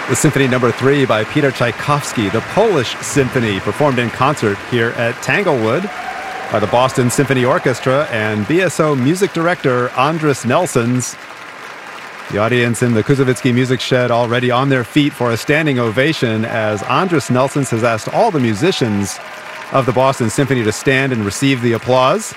The Symphony No. 3 by Peter Tchaikovsky, the Polish Symphony, performed in concert here at Tanglewood by the Boston Symphony Orchestra and BSO music director Andris Nelsons. The audience in the Kuzovitsky Music Shed already on their feet for a standing ovation as Andris Nelsons has asked all the musicians of the Boston Symphony to stand and receive the applause.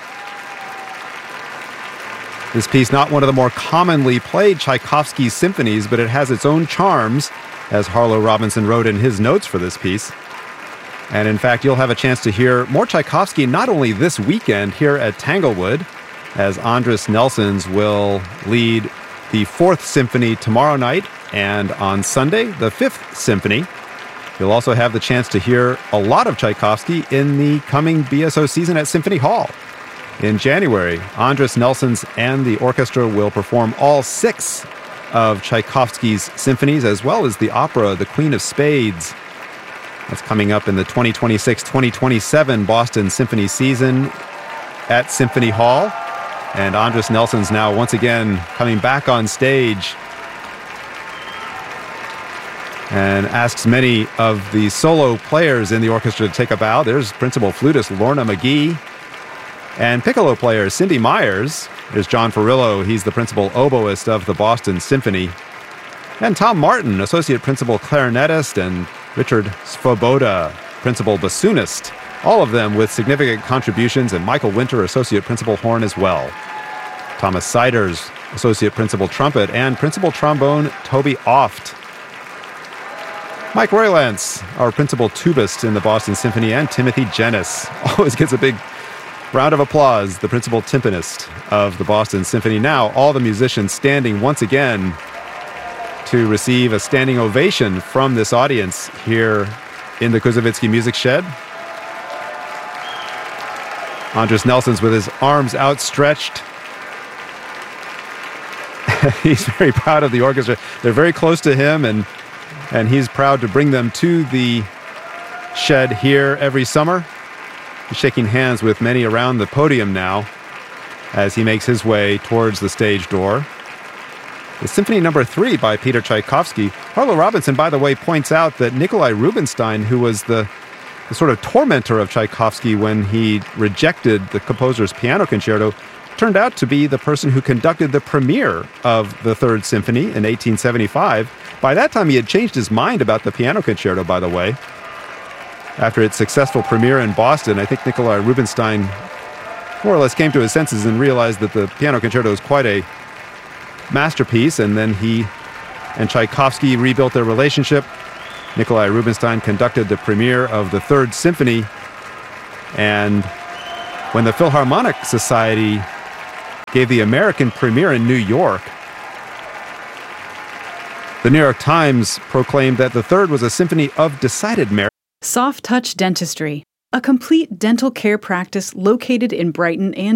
This piece, not one of the more commonly played Tchaikovsky symphonies, but it has its own charms, as Harlow Robinson wrote in his notes for this piece. And in fact, you'll have a chance to hear more Tchaikovsky not only this weekend here at Tanglewood, as Andris Nelsons will lead the 4th Symphony tomorrow night, and on Sunday, the 5th Symphony. You'll also have the chance to hear a lot of Tchaikovsky in the coming BSO season at Symphony Hall. In January, Andris Nelsons and the orchestra will perform all 6 of Tchaikovsky's symphonies, as well as the opera The Queen of Spades. That's coming up in the 2026-2027 Boston Symphony season at Symphony Hall. And Andris Nelsons now once again coming back on stage and asks many of the solo players in the orchestra to take a bow. There's principal flutist Lorna McGee. And piccolo player Cindy Myers. There's John Farillo. He's the principal oboist of the Boston Symphony. And Tom Martin, associate principal clarinetist, and Richard Svoboda, principal bassoonist. All of them with significant contributions, and Michael Winter, associate principal horn as well. Thomas Siders, associate principal trumpet, and principal trombone Toby Oft. Mike Roylance, our principal tubist in the Boston Symphony, and Timothy Jennis. Always gets a big round of applause, the principal timpanist of the Boston Symphony. Now, all the musicians standing once again to receive a standing ovation from this audience here in the Kuzovitsky Music Shed. Andris Nelsons with his arms outstretched. He's very proud of the orchestra. They're very close to him, and he's proud to bring them to the shed here every summer. He's shaking hands with many around the podium now as he makes his way towards the stage door. The Symphony No. 3 by Peter Tchaikovsky. Harlow Robinson, by the way, points out that Nikolai Rubinstein, who was the sort of tormentor of Tchaikovsky when he rejected the composer's piano concerto, turned out to be the person who conducted the premiere of the Third Symphony in 1875. By that time, he had changed his mind about the piano concerto, by the way. After its successful premiere in Boston, I think Nikolai Rubinstein more or less came to his senses and realized that the piano concerto was quite a masterpiece, and then he and Tchaikovsky rebuilt their relationship. Nikolai Rubinstein conducted the premiere of the Third Symphony, and when the Philharmonic Society gave the American premiere in New York, the New York Times proclaimed that the third was a symphony of decided merit. Soft Touch Dentistry, a complete dental care practice located in Brighton and